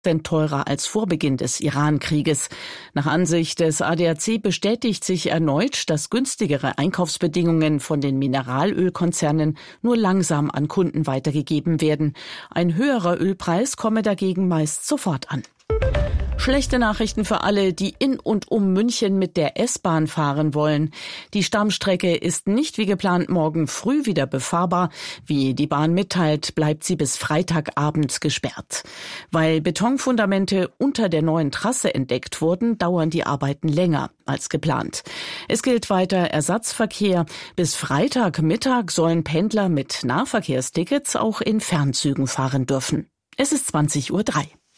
teurer als vor Beginn des Iran-Krieges. Nach Ansicht des ADAC bestätigt sich erneut, dass günstigere Einkaufsbedingungen von den Mineralölkonzernen nur langsam an Kunden weitergegeben werden. Ein höherer Ölpreis komme dagegen meist sofort an. Schlechte Nachrichten für alle, die in und um München mit der S-Bahn fahren wollen. Die Stammstrecke ist nicht wie geplant morgen früh wieder befahrbar. Wie die Bahn mitteilt, bleibt sie bis Freitagabend gesperrt. Weil Betonfundamente unter der neuen Trasse entdeckt wurden, dauern die Arbeiten länger als geplant. Es gilt weiter Ersatzverkehr. Bis Freitagmittag sollen Pendler mit Nahverkehrstickets auch in Fernzügen fahren dürfen. Es ist 20:03 Uhr.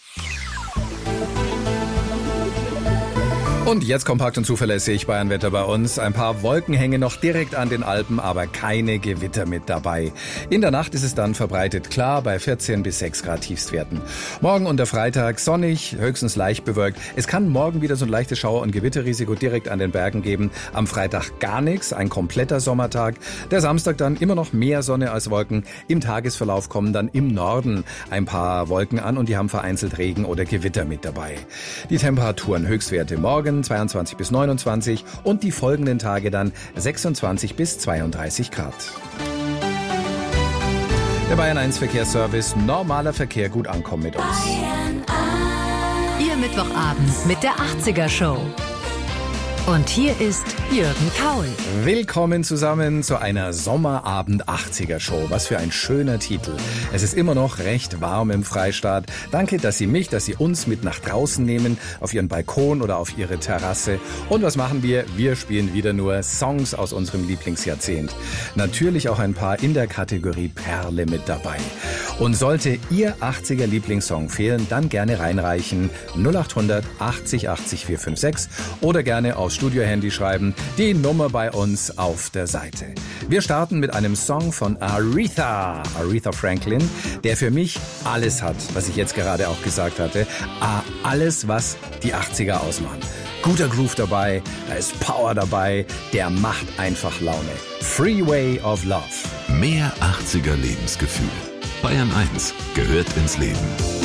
Und jetzt kompakt und zuverlässig Bayernwetter bei uns. Ein paar Wolken hängen noch direkt an den Alpen, aber keine Gewitter mit dabei. In der Nacht ist es dann verbreitet klar bei 14 bis 6 Grad Tiefstwerten. Morgen und der Freitag sonnig, höchstens leicht bewölkt. Es kann morgen wieder so ein leichtes Schauer- und Gewitterrisiko direkt an den Bergen geben. Am Freitag gar nichts, ein kompletter Sommertag. Der Samstag dann immer noch mehr Sonne als Wolken. Im Tagesverlauf kommen dann im Norden ein paar Wolken an und die haben vereinzelt Regen oder Gewitter mit dabei. Die Temperaturen, Höchstwerte morgen 22 bis 29 und die folgenden Tage dann 26 bis 32 Grad. Der Bayern 1 Verkehrsservice, normaler Verkehr gut ankommen mit uns. Ihr Mittwochabend mit der 80er Show. Und hier ist Jürgen Kaul. Willkommen zusammen zu einer Sommerabend 80er Show. Was für ein schöner Titel. Es ist immer noch recht warm im Freistaat. Danke, dass Sie uns mit nach draußen nehmen, auf Ihren Balkon oder auf Ihre Terrasse. Und was machen wir? Wir spielen wieder nur Songs aus unserem Lieblingsjahrzehnt. Natürlich auch ein paar in der Kategorie Perle mit dabei. Und sollte Ihr 80er Lieblingssong fehlen, dann gerne reinreichen 0800 80 80 456 oder gerne aufs Studiohandy schreiben, die Nummer bei uns auf der Seite. Wir starten mit einem Song von Aretha Franklin, der für mich alles hat, was ich jetzt gerade auch gesagt hatte. Alles, was die 80er ausmachen. Guter Groove dabei, da ist Power dabei, der macht einfach Laune. Freeway of Love. Mehr 80er Lebensgefühl. Bayern 1 gehört ins Leben.